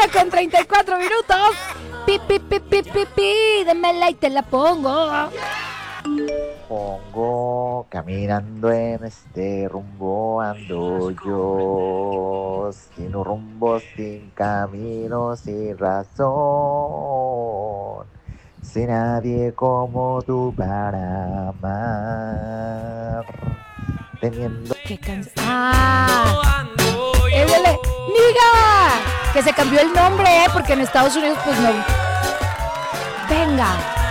1:34. Pi, pi, pi, pi, pi, pi. Démela y te la pongo. Pongo caminando en este rumbo ando yo, sin un rumbo, sin camino, sin razón, sin nadie como tú para amar, teniendo... ¿Qué canción? ¡Édele! ¡Miga! Que se cambió el nombre, porque en Estados Unidos pues no. Venga.